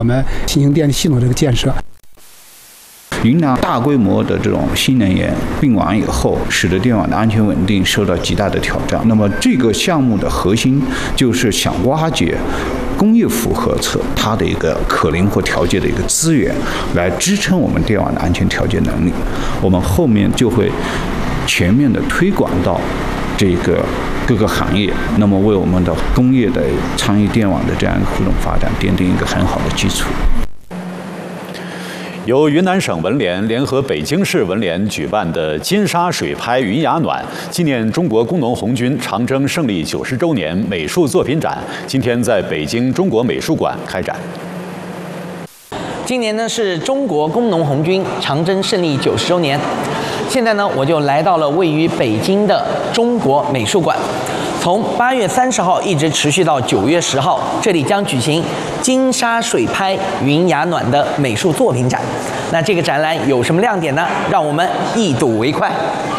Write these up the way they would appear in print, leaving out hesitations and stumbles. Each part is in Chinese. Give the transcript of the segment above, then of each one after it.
我们新型电力系统这个建设。 云南大规模的这种新能源并网以后，使得电网的安全稳定受到极大的挑战。那么这个项目的核心就是想挖掘工业负荷侧它的一个可灵活调节的一个资源，来支撑我们电网的安全调节能力。我们后面就会全面的推广到这个各个行业，那么为我们的工业的参与电网的这样一个互动发展奠定一个很好的基础。 由云南省文联联合北京市文联举办的金沙水拍云雅暖纪念中国工农红军长征胜利90周年美术作品展，今天在北京中国美术馆开展。 今年呢是中国工农红军长征胜利90周年，现在呢我就来到了位于北京的中国美术馆。从8月30号一直持续到9月10号，这里将举行金沙水拍云雅暖的美术作品展。那这个展览有什么亮点呢？让我们一睹为快。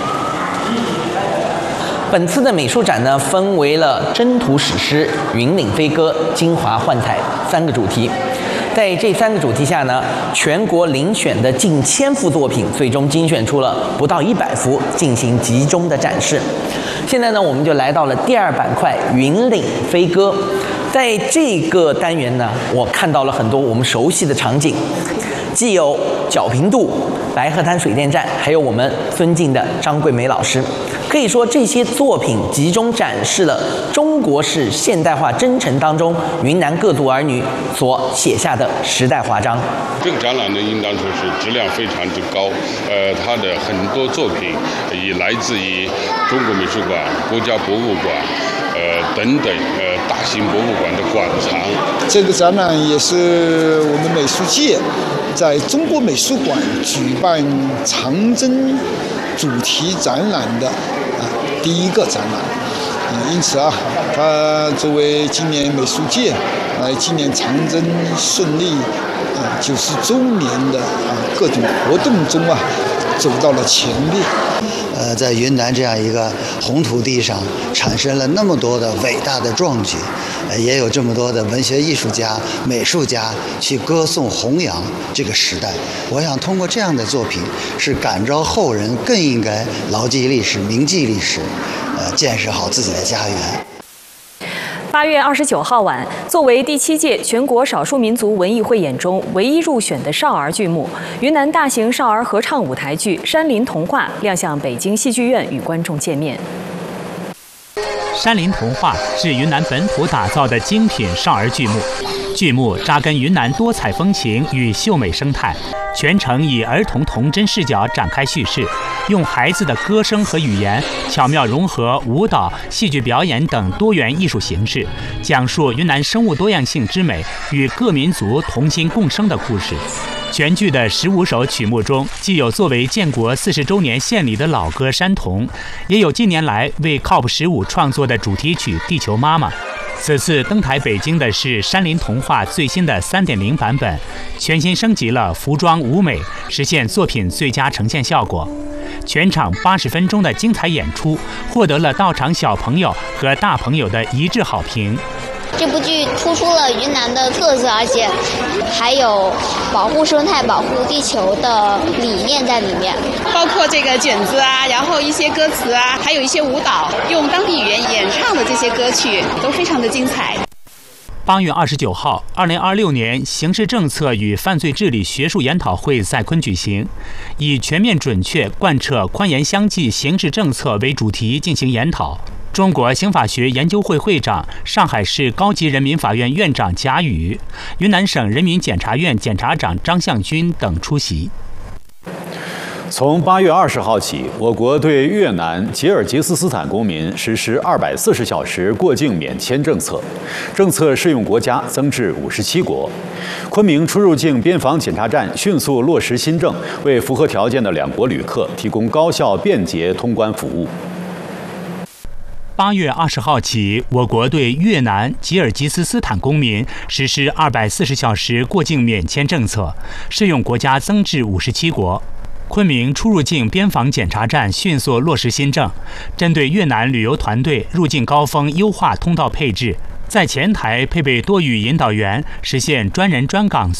本次的美术展呢，分为了征途史诗、云岭飞歌、京华幻彩3个主题。在这3个主题下呢，全国遴选的近1000幅作品，最终精选出了不到100幅进行集中的展示。现在呢，我们就来到了第2板块云岭飞歌。在这个单元呢，我看到了很多我们熟悉的场景，既有皎平渡、白鹤滩水电站，还有我们尊敬的张桂梅老师。可以说，这些作品集中展示了中国式现代化征程当中云南各族儿女所写下的时代华章。 这个展览呢，应当说是质量非常之高。它的很多作品也来自于中国美术馆、国家博物馆，等等大型博物馆的馆藏。 这个展览也是我们美术界在中国美术馆举办长征主题展览的第一个展览。因此它作为今年美术界来纪念长征胜利90周年的各种活动中走到了前列。 在云南这样一个红土地上，产生了那么多的伟大的壮举，也有这么多的文学艺术家、美术家去歌颂弘扬这个时代。我想通过这样的作品，是感召后人更应该牢记历史、铭记历史，建设好自己的家园。 8月29号晚，作为第7届全国少数民族文艺汇演中唯一入选的少儿剧目，云南大型少儿合唱舞台剧《山林童话》亮相北京戏剧院与观众见面。 山林童话是云南本土打造的精品少儿剧目，剧目扎根云南多彩风情与秀美生态，全程以儿童童真视角展开叙事，用孩子的歌声和语言巧妙融合舞蹈、戏剧表演等多元艺术形式，讲述云南生物多样性之美与各民族同心共生的故事。全剧的15首曲目中，既有作为建国40周年献礼的老歌《山童》，也有近年来为 COP15 创作的主题曲《地球妈妈》。此次登台北京的是《山林童话》最新的3.0版本，全新升级了服装舞美，实现作品最佳呈现效果。全场80分钟的精彩演出，获得了到场小朋友和大朋友的一致好评。 这部剧突出了云南的特色，而且还有保护生态、保护地球的理念在里面， 包括这个卷子然后一些歌词还有一些舞蹈，用当地语言演唱的这些歌曲都非常的精彩。 8月29号，2026年刑事政策与犯罪治理学术研讨会在昆举行，以全面准确贯彻宽严相济刑事政策为主题进行研讨。中国刑法学研究会会长、上海市高级人民法院院长贾宇、云南省人民检察院检察长张向军等出席。 从8月20号起，我国对越南、吉尔吉斯斯坦公民实施240小时过境免签政策，政策适用国家增至57国。昆明出入境边防检查站迅速落实新政，为符合条件的两国旅客提供高效便捷通关服务。 8月20号起，我国对越南、吉尔吉斯斯坦公民实施240小时过境免签政策，适用国家增至57国。昆明出入境边防检查站迅速落实新政，针对越南旅游团队入境高峰优化通道配置，在前台配备多语引导员，实现专人专岗